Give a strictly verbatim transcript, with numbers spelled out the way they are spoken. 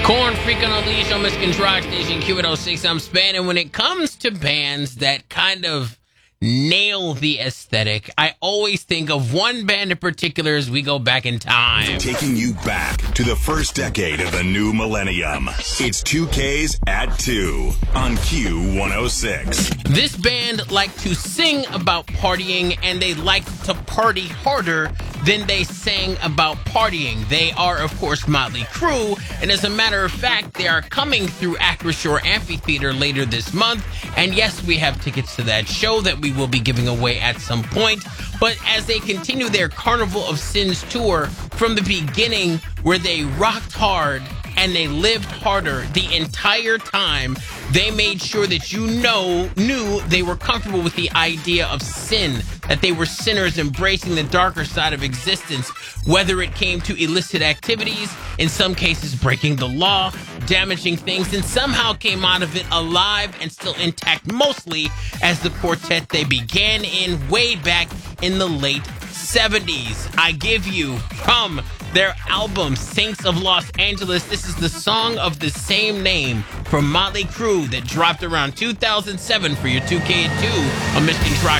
Corn Freak on a Leash on Michigan's Rock Station, Q one oh six. I'm Span, and when it comes to bands that kind of nail the aesthetic, I always think of one band in particular as we go back in time. Taking you back to the first decade of the new millennium. It's two K's at two on Q one oh six. This band liked to sing about partying, and they liked to party harder than they sang about partying. They are, of course, Motley Crue, and as a matter of fact, they are coming through Acrisure Amphitheater later this month, and yes, we have tickets to that show that we will be giving away at some point. But as they continue their Carnival of Sins tour from the beginning, where they rocked hard and they lived harder the entire time, they made sure that you know knew they were comfortable with the idea of sin, that they were sinners embracing the darker side of existence, whether it came to illicit activities, in some cases breaking the law, damaging things, and somehow came out of it alive and still intact, mostly as the quartet they began in way back in the late seventies. I give you from their album Saints of Los Angeles, this is the song of the same name from Motley Crue that dropped around two thousand seven for your two K at two on Michigan's Rock